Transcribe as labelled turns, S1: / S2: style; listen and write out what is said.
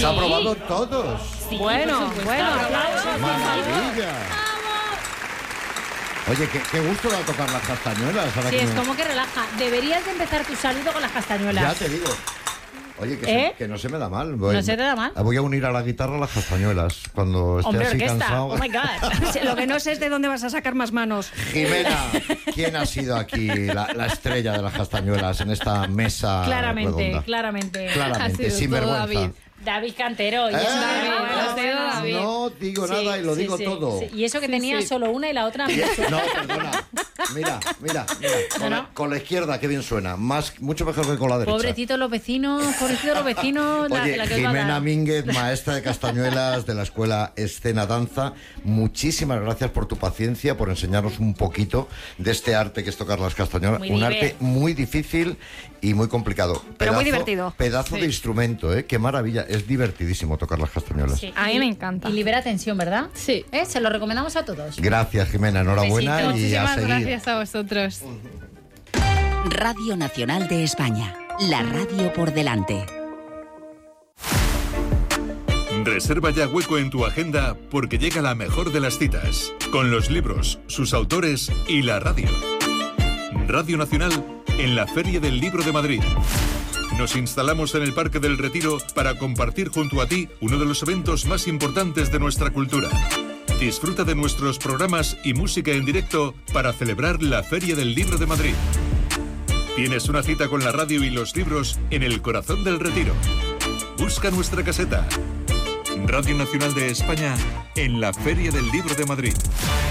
S1: Los ha probado todos.
S2: Sí, bueno, aplausos.
S1: ¡Maravilla! Oye, qué gusto da tocar las castañuelas.
S2: Sí, es como que relaja. Deberías de empezar tu saludo con las castañuelas.
S1: Ya te digo. Oye, que no se me da mal.
S2: ¿No se te da mal?
S1: Voy a unir a la guitarra las castañuelas cuando esté
S2: Hombre,
S1: así
S2: orquesta.
S1: cansado.
S2: Oh my God.
S3: Lo que no sé es de dónde vas a sacar más manos.
S1: Jimena, ¿quién ha sido aquí la estrella de las castañuelas en esta mesa redonda?
S2: Claramente.
S1: Sin vergüenza.
S2: David Cantero. Y eso
S3: David.
S1: No digo nada y lo digo todo.
S2: Sí. Y eso que tenía solo una y la otra.
S1: No, perdona. Mira. Con la izquierda, qué bien suena. Mucho mejor que con la derecha.
S2: Pobrecitos los vecinos.
S1: Oye,
S2: la que
S1: Jimena Mínguez, maestra de castañuelas de la Escuela Escena Danza, muchísimas gracias por tu paciencia, por enseñarnos un poquito de este arte que es tocar las castañuelas. Arte muy difícil y muy complicado.
S3: Pero muy divertido.
S1: Pedazo de instrumento, qué maravilla. Es divertidísimo tocar las castañuelas.
S2: Sí.
S3: A mí me encanta.
S2: Y libera tensión, ¿verdad?
S3: Sí.
S2: Se lo recomendamos a todos.
S1: Gracias, Jimena. Enhorabuena.
S2: Besitos.
S1: Y a
S3: Muchísimas
S1: seguir.
S3: gracias a vosotros.
S4: Radio Nacional de España. La radio por delante.
S5: Reserva ya hueco en tu agenda porque llega la mejor de las citas, con los libros, sus autores y la radio. Radio Nacional en la Feria del Libro de Madrid. Nos instalamos en el Parque del Retiro para compartir junto a ti uno de los eventos más importantes de nuestra cultura. Disfruta de nuestros programas y música en directo para celebrar la Feria del Libro de Madrid. Tienes una cita con la radio y los libros en el corazón del Retiro. Busca nuestra caseta. Radio Nacional de España en la Feria del Libro de Madrid.